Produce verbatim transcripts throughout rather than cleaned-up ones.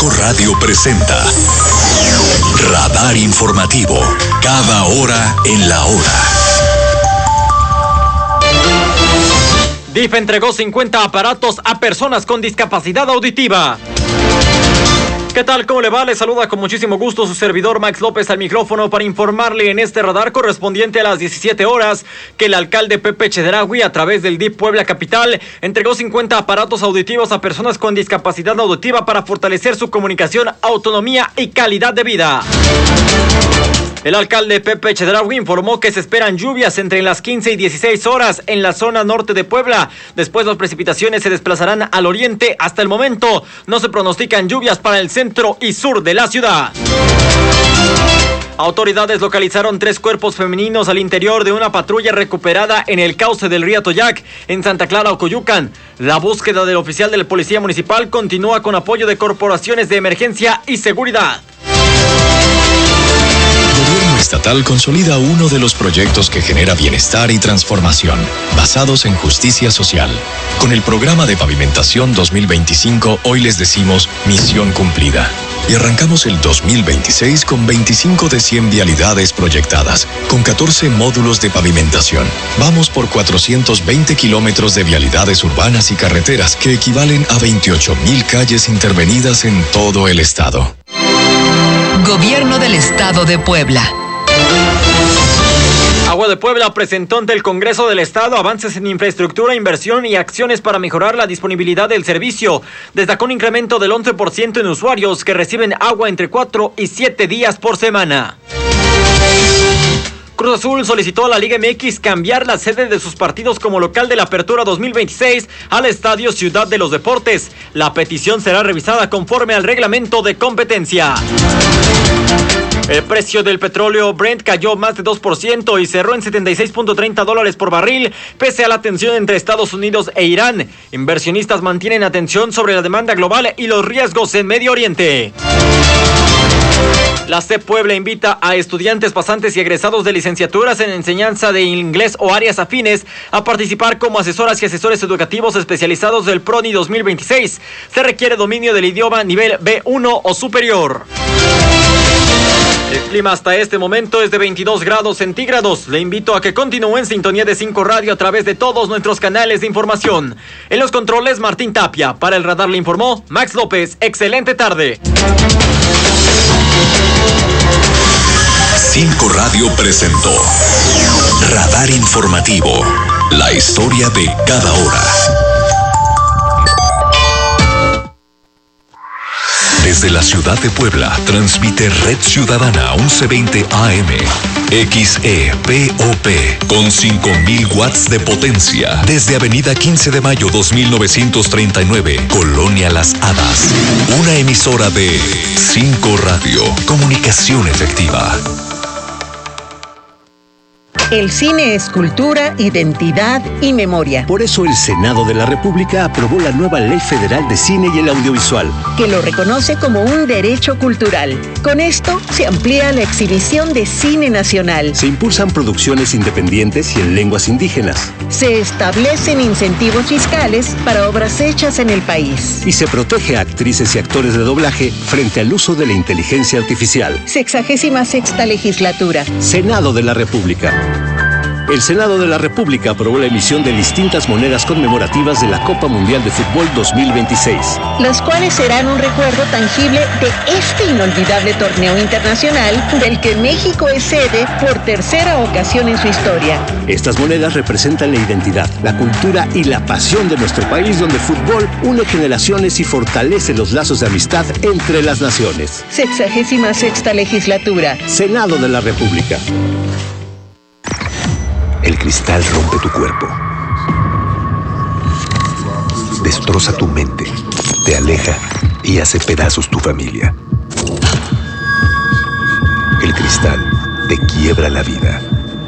cinco Radio presenta Radar Informativo, cada hora en la hora. D I F entregó cincuenta aparatos a personas con discapacidad auditiva. ¿Qué tal? ¿Cómo le va? Le saluda con muchísimo gusto su servidor Max López al micrófono para informarle en este radar correspondiente a las diecisiete horas que el alcalde Pepe Chedraui, a través del D I F Puebla Capital, entregó cincuenta aparatos auditivos a personas con discapacidad auditiva para fortalecer su comunicación, autonomía y calidad de vida. El alcalde Pepe Chedraui informó que se esperan lluvias entre las quince y dieciséis horas en la zona norte de Puebla. Después las precipitaciones se desplazarán al oriente. Hasta el momento no se pronostican lluvias para el centro y sur de la ciudad. Autoridades localizaron tres cuerpos femeninos al interior de una patrulla recuperada en el cauce del río Atoyac, en Santa Clara, Ocoyucan. La búsqueda del oficial de la Policía Municipal continúa con apoyo de corporaciones de emergencia y seguridad. Estatal consolida uno de los proyectos que genera bienestar y transformación, basados en justicia social. Con el programa de pavimentación dos mil veinticinco, hoy les decimos misión cumplida. Y arrancamos el dos mil veintiséis con veinticinco de cien vialidades proyectadas, con catorce módulos de pavimentación. Vamos por cuatrocientos veinte kilómetros de vialidades urbanas y carreteras, que equivalen a veintiocho mil calles intervenidas en todo el estado. Gobierno del Estado de Puebla. Agua de Puebla presentó ante el Congreso del Estado avances en infraestructura, inversión y acciones para mejorar la disponibilidad del servicio. Destacó un incremento del once por ciento en usuarios que reciben agua entre cuatro y siete días por semana. Cruz Azul solicitó a la Liga M X cambiar la sede de sus partidos como local de la Apertura dos mil veintiséis al Estadio Ciudad de los Deportes. La petición será revisada conforme al reglamento de competencia. El precio del petróleo Brent cayó más de dos por ciento y cerró en setenta y seis punto treinta dólares por barril, pese a la tensión entre Estados Unidos e Irán. Inversionistas mantienen atención sobre la demanda global y los riesgos en Medio Oriente. La C E P Puebla invita a estudiantes, pasantes y egresados de licenciaturas en enseñanza de inglés o áreas afines a participar como asesoras y asesores educativos especializados del PRONI dos mil veintiséis. Se requiere dominio del idioma nivel B uno o superior. El clima hasta este momento es de veintidós grados centígrados. Le invito a que continúe en sintonía de cinco Radio a través de todos nuestros canales de información. En los controles, Martín Tapia. Para el radar le informó Max López. Excelente tarde. cinco Radio presentó Radar Informativo, la historia de cada hora. Desde la ciudad de Puebla, transmite Red Ciudadana once veinte A M, X E P O P, con cinco mil watts de potencia, desde Avenida quince de mayo dos mil novecientos treinta y nueve, Colonia Las Hadas. Una emisora de cinco Radio, comunicación efectiva. El cine es cultura, identidad y memoria. Por eso el Senado de la República aprobó la nueva Ley Federal de Cine y el Audiovisual, que lo reconoce como un derecho cultural. Con esto se amplía la exhibición de cine nacional. Se impulsan producciones independientes y en lenguas indígenas. Se establecen incentivos fiscales para obras hechas en el país. Y se protege a actrices y actores de doblaje frente al uso de la inteligencia artificial. Sexagésima sexta legislatura. Senado de la República. El Senado de la República aprobó la emisión de distintas monedas conmemorativas de la Copa Mundial de Fútbol dos mil veintiséis. Las cuales serán un recuerdo tangible de este inolvidable torneo internacional del que México es sede por tercera ocasión en su historia. Estas monedas representan la identidad, la cultura y la pasión de nuestro país, donde el fútbol une generaciones y fortalece los lazos de amistad entre las naciones. Sexagésima sexta legislatura. Senado de la República. El cristal rompe tu cuerpo, destroza tu mente, te aleja y hace pedazos tu familia. El cristal te quiebra la vida.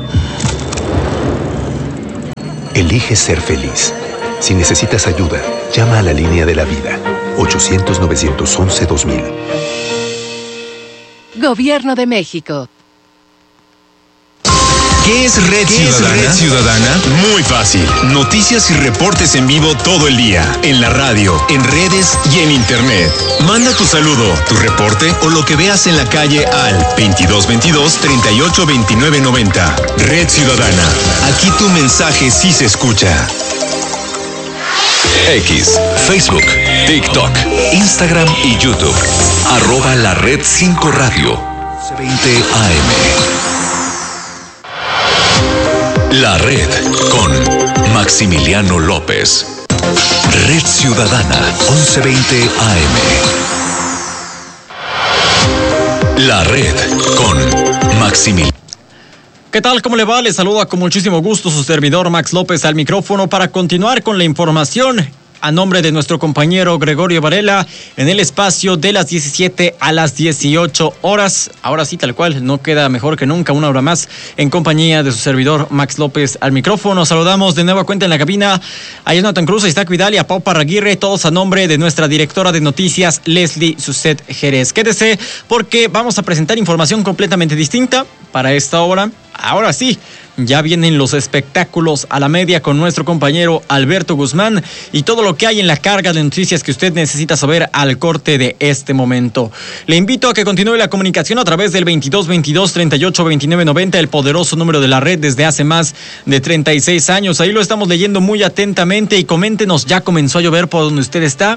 Elige ser feliz. Si necesitas ayuda, llama a la línea de la vida, ochocientos, novecientos once, dos mil. Gobierno de México. ¿Qué es Red ¿Qué Ciudadana? es Red Ciudadana? Muy fácil. Noticias y reportes en vivo todo el día. En la radio, en redes y en internet. Manda tu saludo, tu reporte o lo que veas en la calle al veintidós veintidós treinta y ocho veintinueve noventa. Red Ciudadana. Aquí tu mensaje sí se escucha. X, Facebook, TikTok, Instagram y YouTube. Arroba la Red cinco Radio. veinte A M. La Red con Maximiliano López. Red Ciudadana, once veinte A M. La Red con Maximiliano. ¿Qué tal? ¿Cómo le va? Les saluda con muchísimo gusto su servidor Max López al micrófono para continuar con la información a nombre de nuestro compañero Gregorio Varela en el espacio de las diecisiete a las dieciocho horas. Ahora sí, tal cual, no queda mejor que nunca, una hora más en compañía de su servidor Max López al micrófono. Saludamos de nueva cuenta en la cabina a Jonathan Cruz, a Isaac Vidal y a Pau Parraguirre, todos a nombre de nuestra directora de noticias, Leslie Suset Jerez. Quédese porque vamos a presentar información completamente distinta para esta hora. Ahora sí, ya vienen los espectáculos a la media con nuestro compañero Alberto Guzmán y todo lo que hay en la carga de noticias que usted necesita saber al corte de este momento. Le invito a que continúe la comunicación a través del veintidós veintidós treinta y ocho veintinueve noventa, el poderoso número de la red desde hace más de treinta y seis años. Ahí lo estamos leyendo muy atentamente y coméntenos, ¿ya comenzó a llover por donde usted está?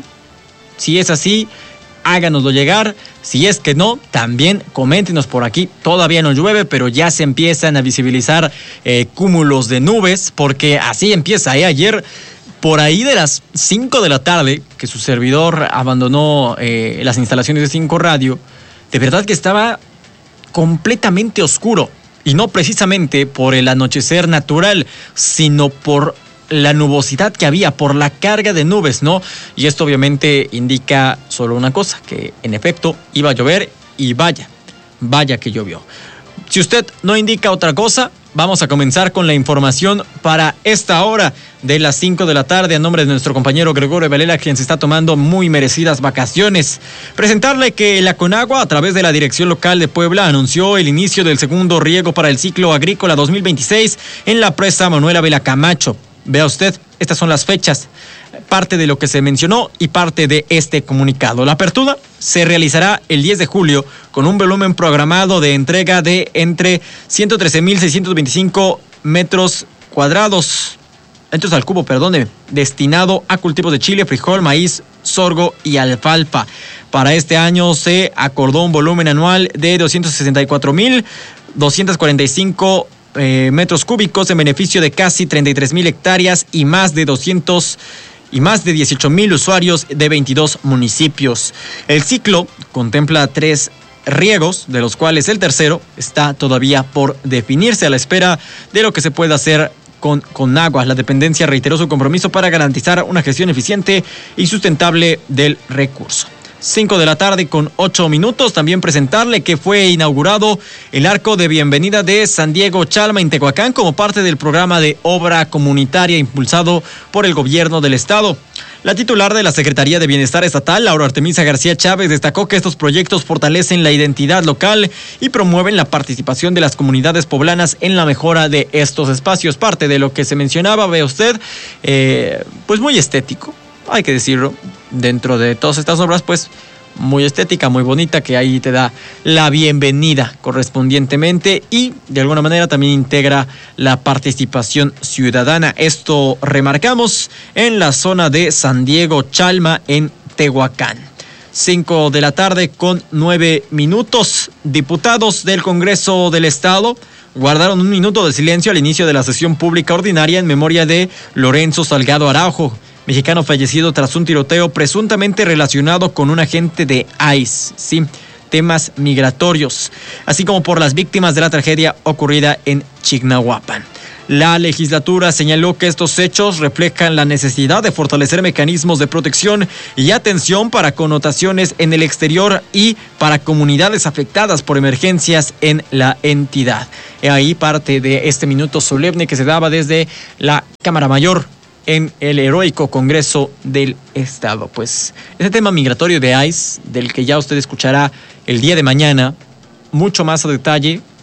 Si es así, háganoslo llegar. Si es que no, también coméntenos por aquí. Todavía no llueve, pero ya se empiezan a visibilizar eh, cúmulos de nubes, porque así empieza. ¿eh? Ayer, por ahí de las cinco de la tarde, que su servidor abandonó eh, las instalaciones de cinco Radio, de verdad que estaba completamente oscuro. Y no precisamente por el anochecer natural, sino por la nubosidad que había, por la carga de nubes, ¿no? Y esto obviamente indica solo una cosa, que en efecto iba a llover y vaya, vaya que llovió. Si usted no indica otra cosa, vamos a comenzar con la información para esta hora de las cinco de la tarde a nombre de nuestro compañero Gregorio Varela, quien se está tomando muy merecidas vacaciones. Presentarle que la Conagua, a través de la Dirección Local de Puebla, anunció el inicio del segundo riego para el ciclo agrícola dos mil veintiséis en la presa Manuel Ávila Camacho. Vea usted, estas son las fechas, parte de lo que se mencionó y parte de este comunicado. La apertura se realizará el diez de julio con un volumen programado de entrega de entre ciento trece mil seiscientos veinticinco metros cuadrados, metros al cubo, perdone, destinado a cultivos de chile, frijol, maíz, sorgo y alfalfa. Para este año se acordó un volumen anual de doscientos sesenta y cuatro mil doscientos cuarenta y cinco Eh, metros cúbicos en beneficio de casi treinta y tres mil hectáreas y más de doscientos y más de dieciocho mil usuarios de veintidós municipios. El ciclo contempla tres riegos, de los cuales el tercero está todavía por definirse a la espera de lo que se pueda hacer con Conagua. La dependencia reiteró su compromiso para garantizar una gestión eficiente y sustentable del recurso. cinco de la tarde con ocho minutos. También presentarle que fue inaugurado el arco de bienvenida de San Diego Chalma en Tehuacán como parte del programa de obra comunitaria impulsado por el gobierno del estado. La titular de la Secretaría de Bienestar Estatal, Laura Artemisa García Chávez, destacó que estos proyectos fortalecen la identidad local y promueven la participación de las comunidades poblanas en la mejora de estos espacios. Parte de lo que se mencionaba, ve usted, eh, pues muy estético. Hay que decirlo, dentro de todas estas obras, pues muy estética, muy bonita, que ahí te da la bienvenida correspondientemente y de alguna manera también integra la participación ciudadana. Esto remarcamos en la zona de San Diego Chalma en Tehuacán. cinco de la tarde con nueve minutos. Diputados del Congreso del Estado guardaron un minuto de silencio al inicio de la sesión pública ordinaria en memoria de Lorenzo Salgado Araujo, mexicano fallecido tras un tiroteo presuntamente relacionado con un agente de I C E, sí, temas migratorios, así como por las víctimas de la tragedia ocurrida en Chignahuapan. La legislatura señaló que estos hechos reflejan la necesidad de fortalecer mecanismos de protección y atención para connotaciones en el exterior y para comunidades afectadas por emergencias en la entidad. He ahí parte de este minuto solemne que se daba desde la Cámara Mayor en el heroico Congreso del Estado. Pues ese tema migratorio de I C E, del que ya usted escuchará el día de mañana, mucho más a detalle,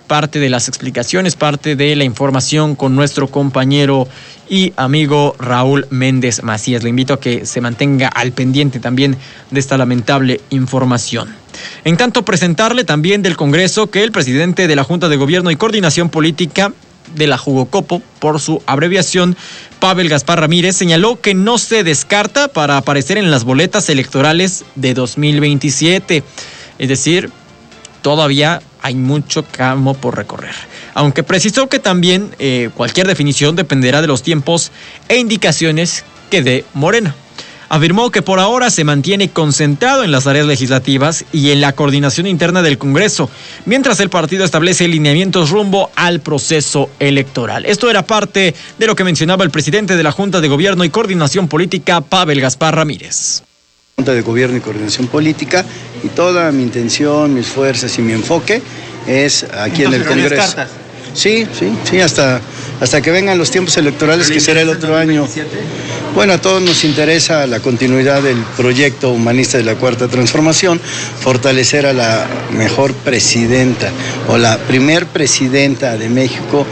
parte de las explicaciones, parte de la información con nuestro compañero y amigo Raúl Méndez Macías. Le invito a que se mantenga al pendiente también de esta lamentable información. En tanto, presentarle también del Congreso que el presidente de la Junta de Gobierno y Coordinación Política de la Jugocopo, por su abreviación, Pavel Gaspar Ramírez, señaló que no se descarta para aparecer en las boletas electorales de dos mil veintisiete. Es decir, todavía hay mucho camino por recorrer. Aunque precisó que también eh, cualquier definición dependerá de los tiempos e indicaciones que dé Morena. Afirmó que por ahora se mantiene concentrado en las tareas legislativas y en la coordinación interna del Congreso, mientras el partido establece lineamientos rumbo al proceso electoral. Esto era parte de lo que mencionaba el presidente de la Junta de Gobierno y Coordinación Política, Pavel Gaspar Ramírez. Junta de Gobierno y Coordinación Política, y toda mi intención, mis fuerzas y mi enfoque es aquí en el Congreso. Cartas. Sí, sí, sí, hasta, hasta que vengan los tiempos electorales, que será el otro año. Bueno, a todos nos interesa la continuidad del proyecto humanista de la Cuarta Transformación, fortalecer a la mejor presidenta o la primer presidenta de México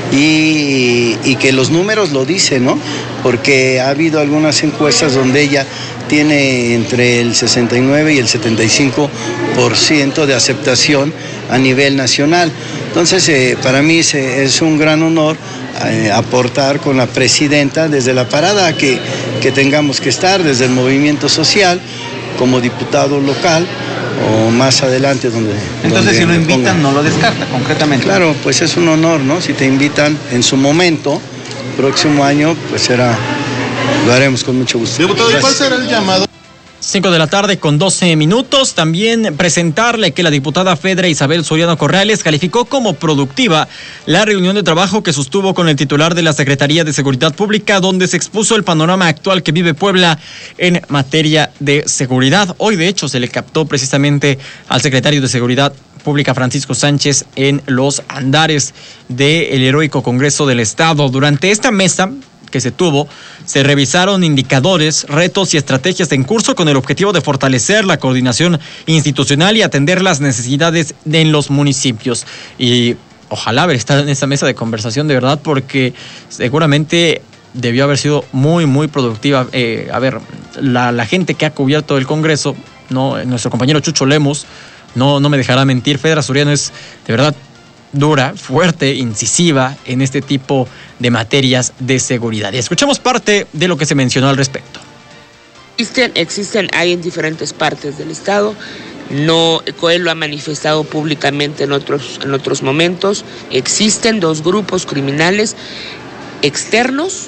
y, y que los números lo dicen, ¿no? Porque ha habido algunas encuestas donde ella tiene entre el sesenta y nueve y el setenta y cinco por ciento de aceptación a nivel nacional. Entonces, eh, para mí es, es un gran honor eh, aportar con la presidenta desde la parada que, que tengamos que estar, desde el movimiento social, como diputado local o más adelante donde... Entonces, donde si lo invitan, pongan. No lo descarta concretamente. Claro, pues es un honor, ¿no? Si te invitan en su momento, próximo año, pues será... Lo haremos con mucho gusto. Diputado, ¿y cuál será el llamado? cinco de la tarde con doce minutos. También presentarle que la diputada Fedra Isabel Soriano Corrales calificó como productiva la reunión de trabajo que sostuvo con el titular de la Secretaría de Seguridad Pública, donde se expuso el panorama actual que vive Puebla en materia de seguridad. Hoy, de hecho, se le captó precisamente al secretario de Seguridad Pública, Francisco Sánchez, en los andares del heroico Congreso del Estado. Durante esta mesa que se tuvo, se revisaron indicadores, retos y estrategias en curso con el objetivo de fortalecer la coordinación institucional y atender las necesidades de en los municipios. Y ojalá haber estado en esa mesa de conversación de verdad, porque seguramente debió haber sido muy, muy productiva. Eh, a ver, la, la gente que ha cubierto el Congreso, no, nuestro compañero Chucho Lemos, no, no me dejará mentir, Fedra Soriano es de verdad dura, fuerte, incisiva en este tipo de materias de seguridad. Y escuchamos parte de lo que se mencionó al respecto. Existen, existen, hay en diferentes partes del estado. No, Coel lo ha manifestado públicamente en otros, en otros momentos. Existen dos grupos criminales externos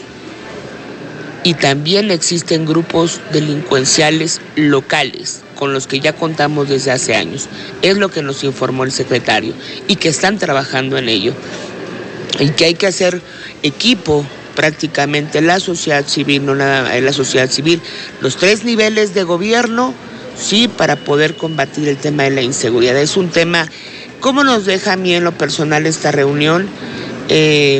y también existen grupos delincuenciales locales con los que ya contamos desde hace años. Es lo que nos informó el secretario y que están trabajando en ello. Y que hay que hacer equipo prácticamente la sociedad civil, no nada la sociedad civil, los tres niveles de gobierno, sí, para poder combatir el tema de la inseguridad. Es un tema, ¿cómo nos deja a mí en lo personal esta reunión? Eh,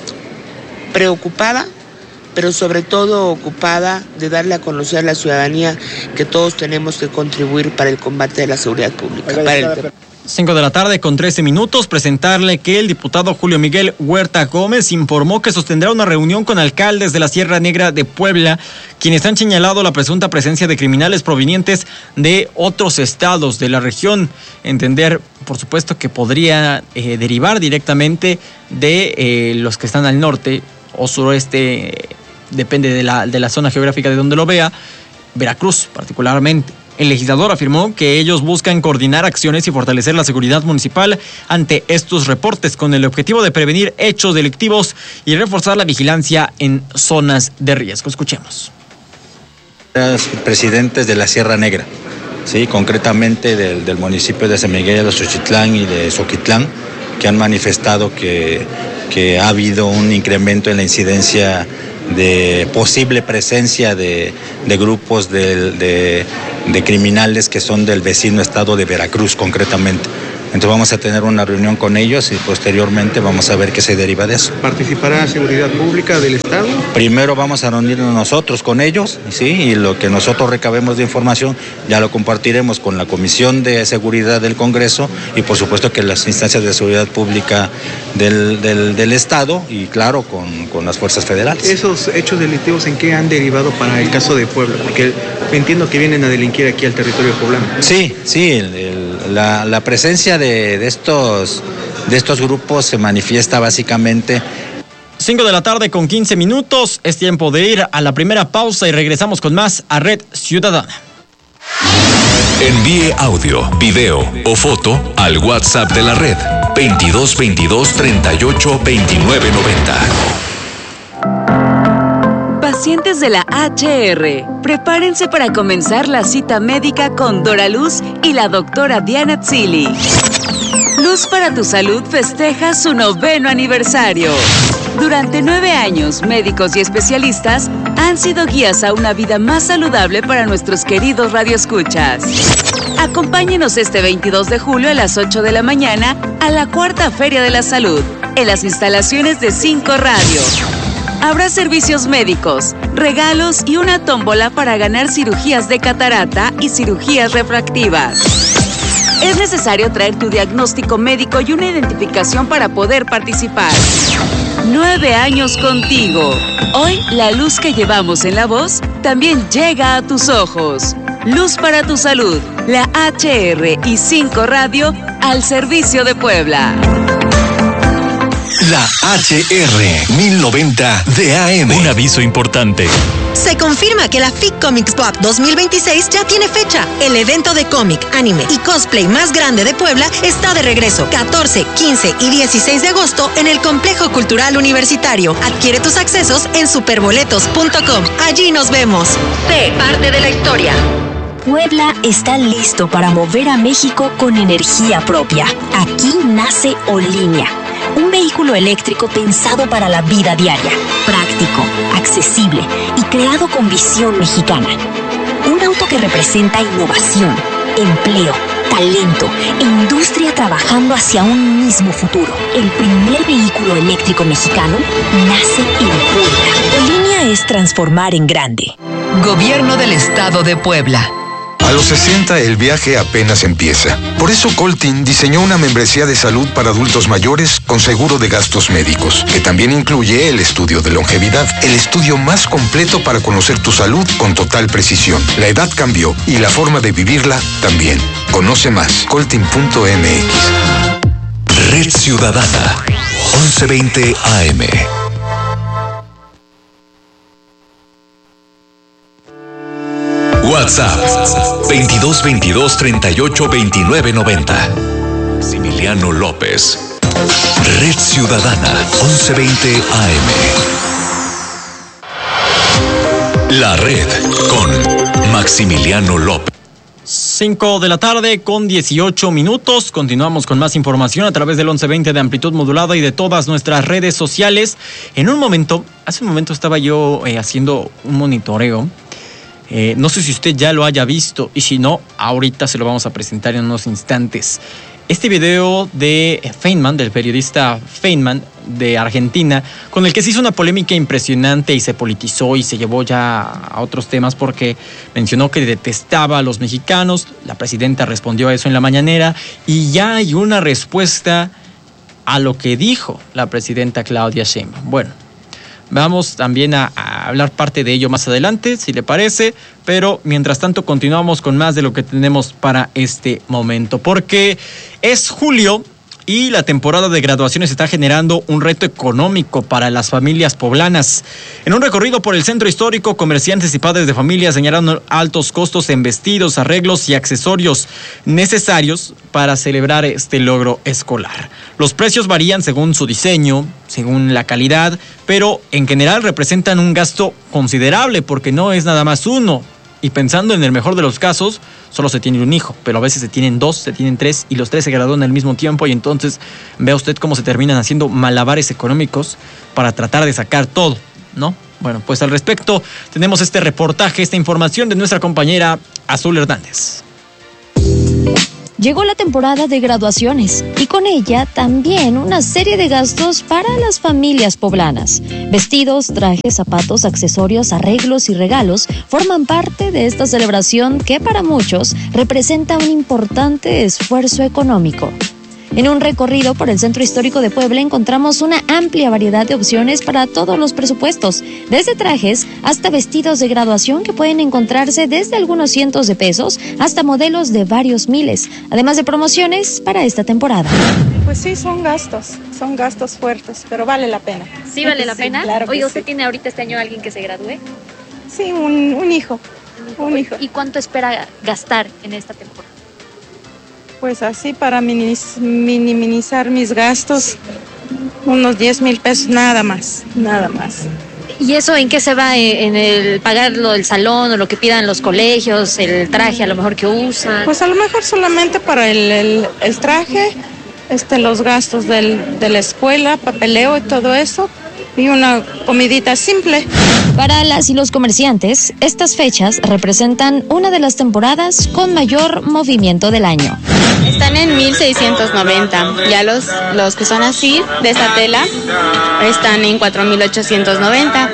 preocupada, pero sobre todo ocupada de darle a conocer a la ciudadanía que todos tenemos que contribuir para el combate de la seguridad pública. Para el... cinco de la tarde con trece minutos, presentarle que el diputado Julio Miguel Huerta Gómez informó que sostendrá una reunión con alcaldes de la Sierra Negra de Puebla, quienes han señalado la presunta presencia de criminales provenientes de otros estados de la región. Entender, por supuesto, que podría eh, derivar directamente de eh, los que están al norte o suroeste, depende de la, de la zona geográfica de donde lo vea, Veracruz particularmente. El legislador afirmó que ellos buscan coordinar acciones y fortalecer la seguridad municipal ante estos reportes con el objetivo de prevenir hechos delictivos y reforzar la vigilancia en zonas de riesgo. Escuchemos. Los presidentes de la Sierra Negra, sí, concretamente del, del municipio de San Miguel de Xochitlán y de Xoquitlán, que han manifestado que, que ha habido un incremento en la incidencia de posible presencia de, de grupos de, de, de criminales que son del vecino estado de Veracruz concretamente. Entonces vamos a tener una reunión con ellos y posteriormente vamos a ver qué se deriva de eso. ¿Participará Seguridad Pública del Estado? Primero vamos a reunirnos nosotros con ellos, ¿sí? Y lo que nosotros recabemos de información ya lo compartiremos con la Comisión de Seguridad del Congreso y por supuesto que las instancias de seguridad pública del, del, del Estado y claro con, con las fuerzas federales. ¿Esos hechos delictivos en qué han derivado para el caso de Puebla? Porque entiendo que vienen a delinquir aquí al territorio poblano. Sí, sí, el, el, la, la presencia de, de, estos, de estos grupos se manifiesta básicamente. cinco de la tarde con quince minutos, es tiempo de ir a la primera pausa y regresamos con más a Red Ciudadana. Envíe audio, video o foto al WhatsApp de la red veintidós veintidós treinta y ocho veintinueve noventa. Pacientes de la H R, prepárense para comenzar la cita médica con Dora Luz y la doctora Diana Tzili. Luz para tu Salud festeja su noveno aniversario. Durante nueve años, médicos y especialistas han sido guías a una vida más saludable para nuestros queridos radioescuchas. Acompáñenos este veintidós de julio a las ocho de la mañana a la Cuarta Feria de la Salud, en las instalaciones de Cinco Radio. Habrá servicios médicos, regalos y una tómbola para ganar cirugías de catarata y cirugías refractivas. Es necesario traer tu diagnóstico médico y una identificación para poder participar. Nueve años contigo. Hoy, la luz que llevamos en la voz también llega a tus ojos. Luz para tu Salud, la H R y Cinco Radio al servicio de Puebla. La H R mil noventa de A M. Un aviso importante. Se confirma que la F I C Comics Pop dos mil veintiséis ya tiene fecha. El evento de cómic, anime y cosplay más grande de Puebla está de regreso. catorce, quince y dieciséis de agosto en el Complejo Cultural Universitario. Adquiere tus accesos en superboletos punto com. Allí nos vemos. Sé parte de la historia. Puebla está listo para mover a México con energía propia. Aquí nace Olínea, un vehículo eléctrico pensado para la vida diaria, práctico, accesible y creado con visión mexicana. Un auto que representa innovación, empleo, talento e industria trabajando hacia un mismo futuro. El primer vehículo eléctrico mexicano nace en Puebla. Olínea es transformar en grande. Gobierno del Estado de Puebla. A los sesenta el viaje apenas empieza. Por eso Coltin diseñó una membresía de salud para adultos mayores con seguro de gastos médicos, que también incluye el estudio de longevidad, el estudio más completo para conocer tu salud con total precisión. La edad cambió y la forma de vivirla también. Conoce más, coltin punto m x. Red Ciudadana, once veinte A M. WhatsApp veintidós veintidós treinta y ocho veintinueve noventa. Maximiliano López. Red Ciudadana once veinte A M. La red con Maximiliano López. cinco de la tarde con dieciocho minutos. Continuamos con más información a través del once veinte de amplitud modulada y de todas nuestras redes sociales. En un momento, hace un momento estaba yo eh, haciendo un monitoreo. Eh, no sé si usted ya lo haya visto y si no, ahorita se lo vamos a presentar en unos instantes. Este video de Feynman, del periodista Feynman de Argentina, con el que se hizo una polémica impresionante y se politizó y se llevó ya a otros temas porque mencionó que detestaba a los mexicanos. La presidenta respondió a eso en la mañanera y ya hay una respuesta a lo que dijo la presidenta Claudia Sheinbaum. Bueno, vamos también a, a hablar parte de ello más adelante, si le parece, pero mientras tanto continuamos con más de lo que tenemos para este momento, porque es julio y la temporada de graduaciones está generando un reto económico para las familias poblanas. En un recorrido por el centro histórico, comerciantes y padres de familia señalaron altos costos en vestidos, arreglos y accesorios necesarios para celebrar este logro escolar. Los precios varían según su diseño, según la calidad, pero en general representan un gasto considerable porque no es nada más uno. Y pensando en el mejor de los casos, solo se tiene un hijo, pero a veces se tienen dos, se tienen tres y los tres se gradúan al mismo tiempo y entonces vea usted cómo se terminan haciendo malabares económicos para tratar de sacar todo, ¿no? Bueno, pues al respecto tenemos este reportaje, esta información de nuestra compañera Azul Hernández. Llegó la temporada de graduaciones y con ella también una serie de gastos para las familias poblanas. Vestidos, trajes, zapatos, accesorios, arreglos y regalos forman parte de esta celebración que para muchos representa un importante esfuerzo económico. En un recorrido por el Centro Histórico de Puebla encontramos una amplia variedad de opciones para todos los presupuestos, desde trajes hasta vestidos de graduación que pueden encontrarse desde algunos cientos de pesos hasta modelos de varios miles, además de promociones para esta temporada. Pues sí, son gastos, son gastos fuertes, pero vale la pena. ¿Sí vale la pena? Sí, claro que Oye, ¿usted sí. tiene ahorita este año alguien que se gradúe? Sí, un, un hijo, un hijo. ¿Y cuánto espera gastar en esta temporada? Pues así para minis- minimizar mis gastos, unos diez mil pesos, nada más, nada más. ¿Y eso en qué se va? ¿En el pagar lo del salón o lo que pidan los colegios, el traje a lo mejor que usan? Pues a lo mejor solamente para el, el, el traje, este, los gastos del, de la escuela, papeleo y todo eso, y una comidita simple. Para las y los comerciantes, estas fechas representan una de las temporadas con mayor movimiento del año. Están en mil seiscientos noventa, ya los, los que son así, de esta tela, están en cuatro mil ochocientos noventa.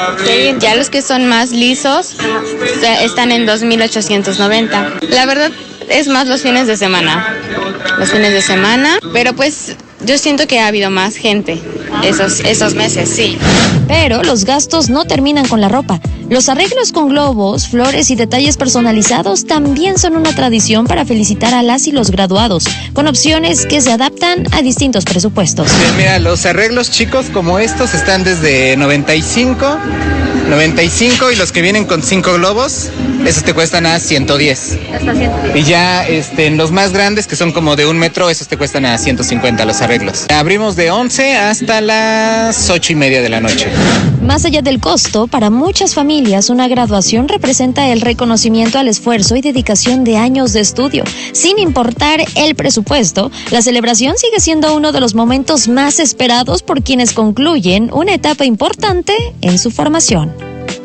Ya los que son más lisos, están en dos mil ochocientos noventa. La verdad es más los fines de semana, los fines de semana, pero pues yo siento que ha habido más gente esos, esos meses, sí. Pero los gastos no terminan con la ropa. Los arreglos con globos, flores y detalles personalizados también son una tradición para felicitar a las y los graduados, con opciones que se adaptan a distintos presupuestos. Sí, mira, los arreglos chicos como estos están desde noventa y cinco, noventa y cinco y los que vienen con cinco globos, esos te cuestan a ciento diez. Hasta ciento diez. Y ya este, en los más grandes, que son como de un metro, esos te cuestan a ciento cincuenta los arreglos. Abrimos de once hasta las ocho y media de la noche. Más allá del costo, para muchas familias una graduación representa el reconocimiento al esfuerzo y dedicación de años de estudio. Sin importar el presupuesto, la celebración sigue siendo uno de los momentos más esperados por quienes concluyen una etapa importante en su formación.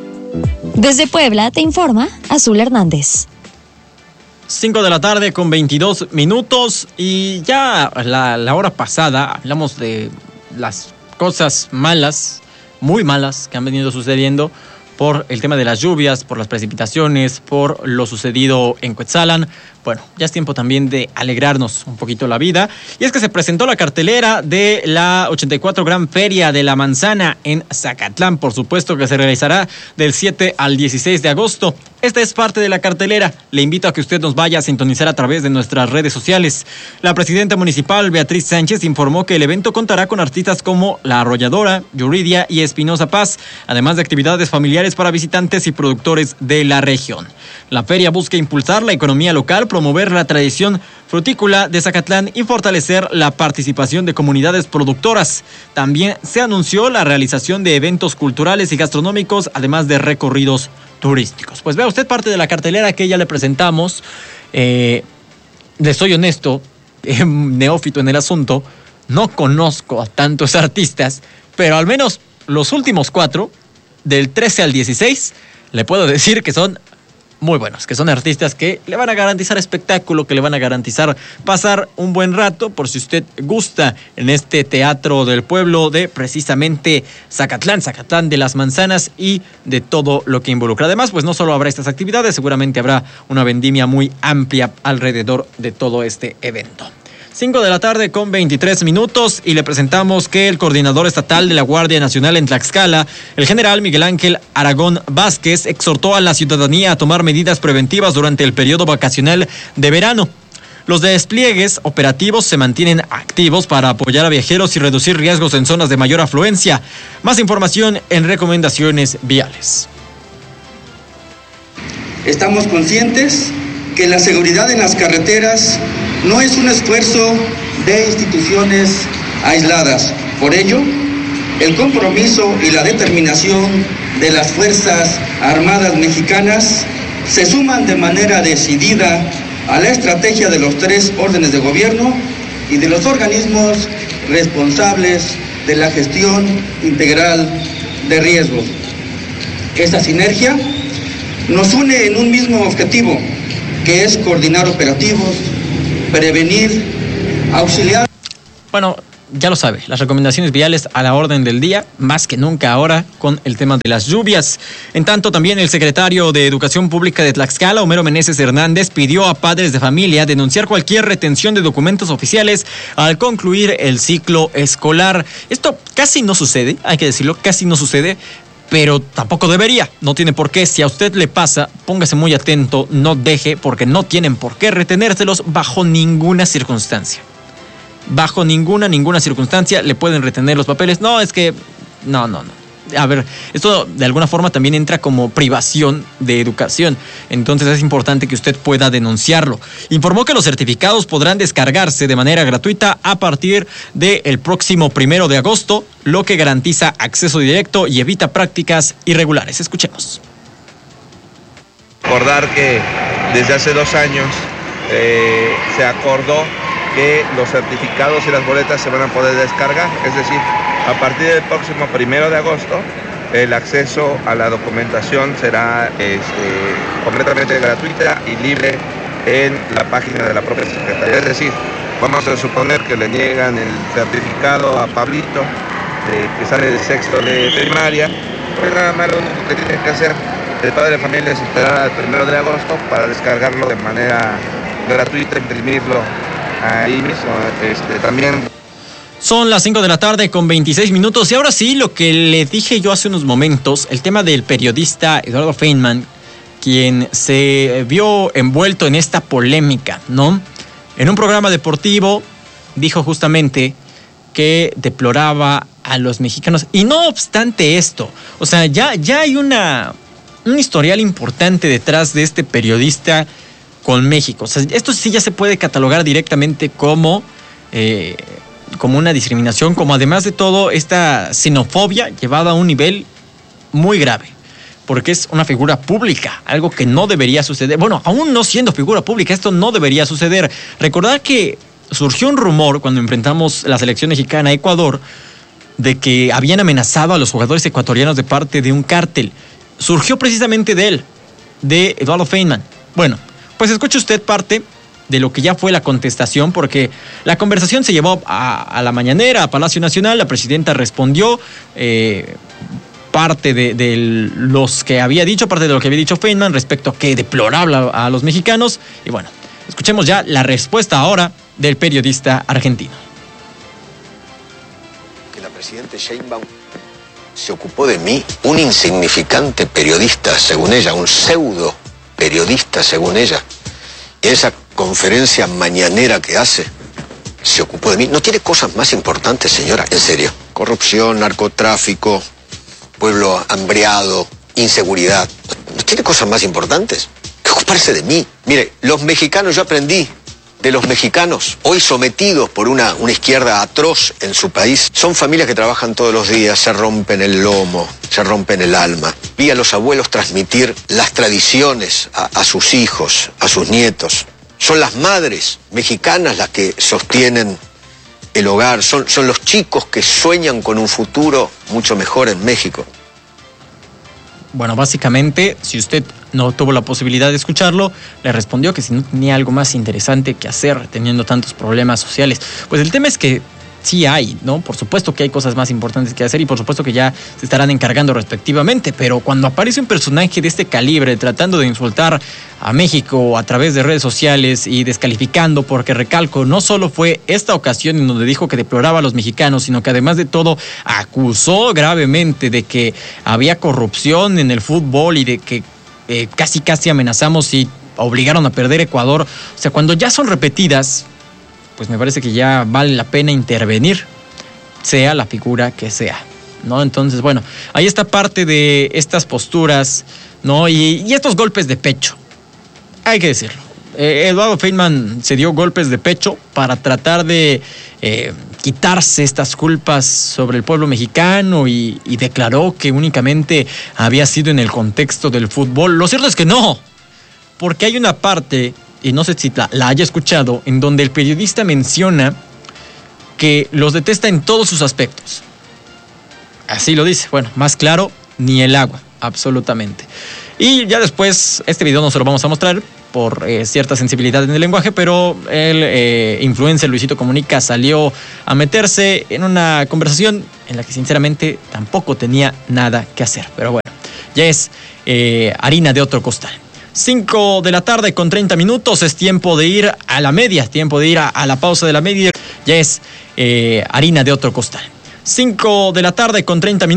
Desde Puebla te informa Azul Hernández. cinco de la tarde con veintidós minutos y ya la, la hora pasada hablamos de las cosas malas, muy malas que han venido sucediendo por el tema de las lluvias, por las precipitaciones, por lo sucedido en Cuetzalan. Bueno, ya es tiempo también de alegrarnos un poquito la vida. Y es que se presentó la cartelera de la ochenta y cuatro Gran Feria de la Manzana en Zacatlán, por supuesto que se realizará del siete al dieciséis de agosto. Esta es parte de la cartelera. Le invito a que usted nos vaya a sintonizar a través de nuestras redes sociales. La presidenta municipal, Beatriz Sánchez, informó que el evento contará con artistas como La Arrolladora, Yuridia y Espinosa Paz, además de actividades familiares para visitantes y productores de la región. La feria busca impulsar la economía local, promover la tradición frutícola de Zacatlán y fortalecer la participación de comunidades productoras. También se anunció la realización de eventos culturales y gastronómicos, además de recorridos turísticos. Pues vea usted parte de la cartelera que ya le presentamos. Eh, le soy honesto, eh, neófito en el asunto, no conozco a tantos artistas, pero al menos los últimos cuatro, del trece al dieciséis, le puedo decir que son muy buenos, que son artistas que le van a garantizar espectáculo, que le van a garantizar pasar un buen rato, por si usted gusta, en este teatro del pueblo de precisamente Zacatlán, Zacatlán de las Manzanas y de todo lo que involucra. Además, pues no solo habrá estas actividades, seguramente habrá una vendimia muy amplia alrededor de todo este evento. cinco de la tarde con veintitrés minutos y le presentamos que el coordinador estatal de la Guardia Nacional en Tlaxcala, el general Miguel Ángel Aragón Vázquez, exhortó a la ciudadanía a tomar medidas preventivas durante el periodo vacacional de verano. Los despliegues operativos se mantienen activos para apoyar a viajeros y reducir riesgos en zonas de mayor afluencia. Más información en recomendaciones viales. Estamos conscientes que la seguridad en las carreteras no es un esfuerzo de instituciones aisladas. Por ello, el compromiso y la determinación de las Fuerzas Armadas Mexicanas se suman de manera decidida a la estrategia de los tres órdenes de gobierno y de los organismos responsables de la gestión integral de riesgos. Esta sinergia nos une en un mismo objetivo, que es coordinar operativos, prevenir, auxiliar. Bueno, ya lo sabe, las recomendaciones viales a la orden del día, más que nunca ahora con el tema de las lluvias. En tanto, también el secretario de Educación Pública de Tlaxcala, Homero Meneses Hernández, pidió a padres de familia denunciar cualquier retención de documentos oficiales al concluir el ciclo escolar. Esto casi no sucede, hay que decirlo, casi no sucede, pero tampoco debería, no tiene por qué. Si a usted le pasa, póngase muy atento, no deje, porque no tienen por qué retenérselos bajo ninguna circunstancia. Bajo ninguna, ninguna circunstancia le pueden retener los papeles. No, es que... No, no, no. A ver, esto de alguna forma también entra como privación de educación. Entonces es importante que usted pueda denunciarlo. Informó que los certificados podrán descargarse de manera gratuita a partir del próximo primero de agosto, lo que garantiza acceso directo y evita prácticas irregulares. Escuchemos. Recordar que desde hace dos años eh, se acordó que los certificados y las boletas se van a poder descargar, es decir, a partir del próximo primero de agosto, el acceso a la documentación será este, completamente gratuita y libre en la página de la propia Secretaría. Es decir, vamos a suponer que le niegan el certificado a Pablito, eh, que sale del sexto de primaria, pues nada más lo único que tiene que hacer el padre de familia es esperar al primero de agosto para descargarlo de manera gratuita, imprimirlo ahí mismo. Este, también... Son las cinco de la tarde con veintiséis minutos y ahora sí, lo que le dije yo hace unos momentos, el tema del periodista Eduardo Feynman, quien se vio envuelto en esta polémica, ¿no? En un programa deportivo dijo justamente que deploraba a los mexicanos y no obstante esto, o sea, ya, ya hay una, un historial importante detrás de este periodista con México. O sea, esto sí ya se puede catalogar directamente como... Eh, como una discriminación, como además de todo esta xenofobia llevada a un nivel muy grave, porque es una figura pública, algo que no debería suceder. Bueno, aún no siendo figura pública, esto no debería suceder. Recordar que surgió un rumor cuando enfrentamos la selección mexicana a Ecuador de que habían amenazado a los jugadores ecuatorianos de parte de un cártel. Surgió precisamente de él, de Eduardo Feynman. Bueno, pues escuche usted parte de lo que ya fue la contestación, porque la conversación se llevó a, a la mañanera, a Palacio Nacional, la presidenta respondió eh, parte de, de los que había dicho, parte de lo que había dicho Feynman respecto a que deplorable a, a los mexicanos, y bueno, escuchemos ya la respuesta ahora del periodista argentino. Que la presidenta Sheinbaum se ocupó de mí, un insignificante periodista, según ella, un pseudo periodista, según ella, y esa conferencia mañanera que hace, se ocupó de mí. ¿No tiene cosas más importantes, señora? En serio. Corrupción, narcotráfico, pueblo hambreado, inseguridad. ¿No tiene cosas más importantes que ocuparse de mí? Mire, los mexicanos, yo aprendí de los mexicanos, hoy sometidos por una, una izquierda atroz en su país, son familias que trabajan todos los días, se rompen el lomo, se rompen el alma. Vi a los abuelos transmitir las tradiciones a, a sus hijos, a sus nietos. Son las madres mexicanas las que sostienen el hogar, son, son los chicos que sueñan con un futuro mucho mejor en México. Bueno, básicamente, si usted no tuvo la posibilidad de escucharlo, le respondió que si no tenía algo más interesante que hacer teniendo tantos problemas sociales. Pues el tema es que sí hay, ¿no? Por supuesto que hay cosas más importantes que hacer y por supuesto que ya se estarán encargando respectivamente, pero cuando aparece un personaje de este calibre tratando de insultar a México a través de redes sociales y descalificando, porque recalco, no solo fue esta ocasión en donde dijo que deploraba a los mexicanos, sino que además de todo acusó gravemente de que había corrupción en el fútbol y de que eh, casi casi amenazamos y obligaron a perder Ecuador. O sea, cuando ya son repetidas, pues me parece que ya vale la pena intervenir, sea la figura que sea, ¿no? Entonces, bueno, ahí está parte de estas posturas, ¿no? Y, y estos golpes de pecho, hay que decirlo. Eh, Eduardo Feynman se dio golpes de pecho para tratar de eh, quitarse estas culpas sobre el pueblo mexicano y, y declaró que únicamente había sido en el contexto del fútbol. Lo cierto es que no, porque hay una parte, y no sé si la, la haya escuchado, en donde el periodista menciona que los detesta en todos sus aspectos. Así lo dice. Bueno, más claro, ni el agua, absolutamente. Y ya después, este video no se lo vamos a mostrar por eh, cierta sensibilidad en el lenguaje, pero el eh, influencer Luisito Comunica salió a meterse en una conversación en la que sinceramente tampoco tenía nada que hacer. Pero bueno, ya es eh, harina de otro costal. cinco de la tarde con treinta minutos, es tiempo de ir a la media, tiempo de ir a, a la pausa de la media. Ya es eh, harina de otro costal. cinco de la tarde con treinta minutos.